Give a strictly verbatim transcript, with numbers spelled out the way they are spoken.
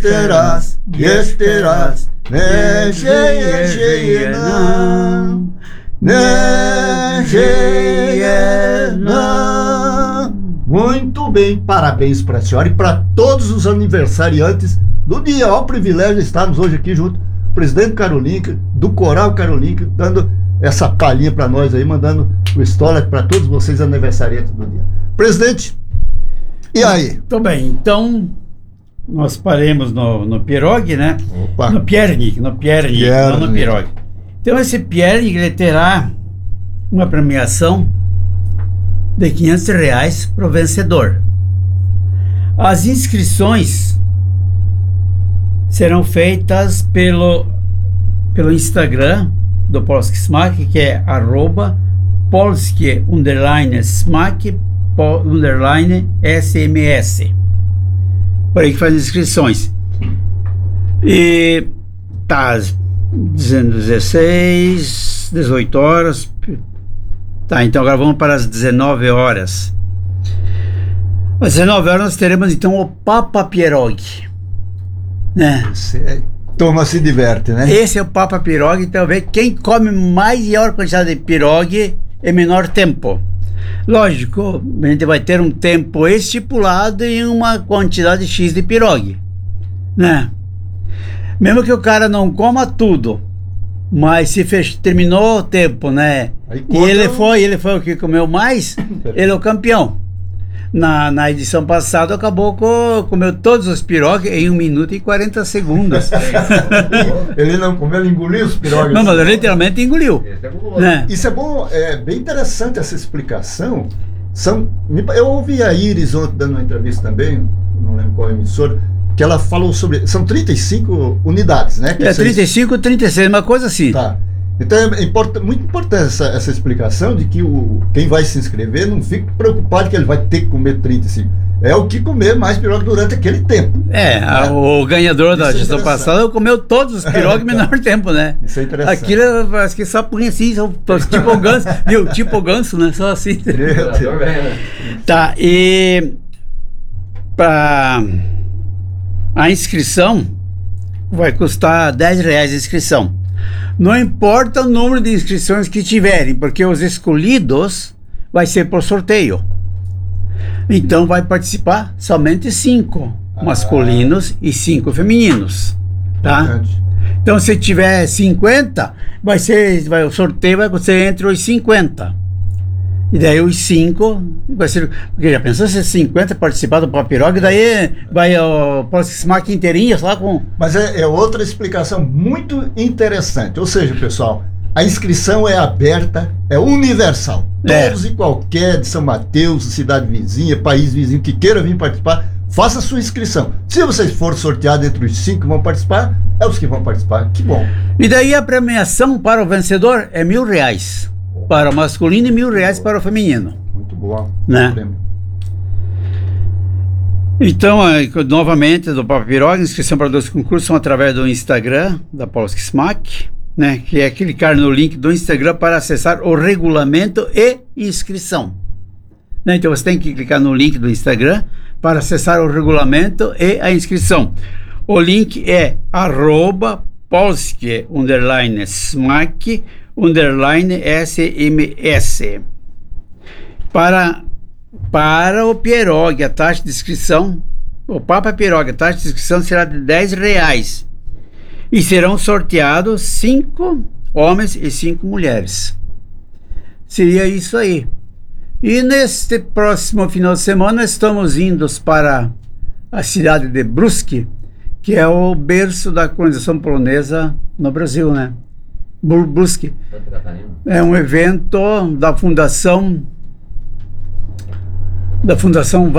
terás, terás, né, cheia, cheia, não, né, cheia, não. Muito bem, parabéns para a senhora e para todos os aniversariantes do dia. Ó, o privilégio de estarmos hoje aqui junto, o presidente Carolinca, do Coral Carolinca, dando essa palhinha para nós aí, mandando o história para todos vocês aniversariantes do dia. Presidente, e aí? Muito bem, então nós paremos no, no Pirogue, né? Opa. No Piernik, no Piernik, Piernik. não no Pirogue. Então esse Piernik, ele terá uma premiação de quinhentos reais para o vencedor. As inscrições serão feitas pelo, pelo Instagram do Polski Smack, que é arroba Polski underline Smack underline S M S. Por aí que faz inscrições. E tá dizendo dezesseis, dezoito horas. Tá, então agora vamos para as dezenove horas. Às dezenove horas nós teremos então o Papa Pierogi, né? Você, turma se diverte, né? Esse é o Papa Pierogi, então ver quem come maior quantidade de pierogi em menor tempo. Lógico, a gente vai ter um tempo estipulado e uma quantidade X de pierogi, né? Mesmo que o cara não coma tudo, mas se fech... terminou o tempo, né? Aí E ele conta- foi, ele foi o que comeu mais, ele é o campeão. Na, na edição passada acabou com, comeu todos os pierogi em um minuto e quarenta segundos. Ele não comeu, ele engoliu os pirogues. Não, mas ele literalmente engoliu, né? Isso é bom, é bem interessante essa explicação. São, me pa- eu ouvi a Iris ontem dando uma entrevista também, não lembro qual emissora, que ela falou sobre. São trinta e cinco unidades, né? Que É vocês- trinta e cinco, trinta e seis, uma coisa assim. Tá. Então é import- muito importante essa, essa explicação de que o, quem vai se inscrever não fique preocupado que ele vai ter que comer trinta e cinco. É o que comer mais pirogue durante aquele tempo. É, a- o ganhador da Isso é gestão interessante. passada comeu todos os pirogues em menor tempo, né? Isso é interessante. Aquilo eu acho que só punha assim, só, tipo o ganso, viu? Tipo o ganso, né? Só assim. Meu Deus. Tá, e para a inscrição vai custar dez reais a inscrição. Não importa o número de inscrições que tiverem, porque os escolhidos vai ser por sorteio. Então vai participar somente cinco Ah. masculinos e cinco femininos, tá? Importante. Então se tiver cinquenta, vai ser, vai, o sorteio vai ser entre os cinquenta. E daí os cinco vai ser, porque já pensou se cinquenta participar do Papirogue, daí vai o Polski Smack inteirinho lá com... Mas é, é outra explicação muito interessante. Ou seja, pessoal, a inscrição é aberta, é universal. É. Todos e qualquer de São Mateus, cidade vizinha, país vizinho que queira vir participar, faça a sua inscrição. Se vocês forem sorteados entre os cinco que vão participar, é os que vão participar. Que bom. E daí a premiação para o vencedor é mil reais para o masculino e mil reais para o feminino. Muito boa. Né? Prêmio. Então, eh, novamente, do Papirogue, inscrição para dois concursos são através do Instagram da Polski Smack, né? Que é clicar no link do Instagram para acessar o regulamento e inscrição. Né? Então você tem que clicar no link do Instagram para acessar o regulamento e a inscrição. O link é arroba Polski underline Smack underline S M S. Para, para o Pierogi, a taxa de inscrição, o Papa Pierogi, a taxa de inscrição será de dez reais. E serão sorteados cinco homens e cinco mulheres. Seria isso aí. E neste próximo final de semana estamos indo para a cidade de Brusque, que é o berço da colonização polonesa no Brasil, né? Bru- Brusque. É um evento da fundação da Fundação